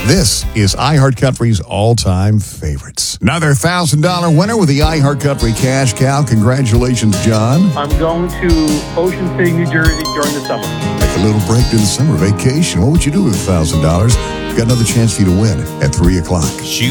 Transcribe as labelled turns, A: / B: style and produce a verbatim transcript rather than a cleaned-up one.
A: This is iHeartCountry's all-time favorites. Another one thousand dollars winner with the iHeartCountry Cash Cow. Congratulations, John.
B: I'm going to Ocean City, New Jersey during the summer.
A: Take a little break during the summer vacation. What would you do with one thousand dollars? Got another chance for you to win at three o'clock.
C: She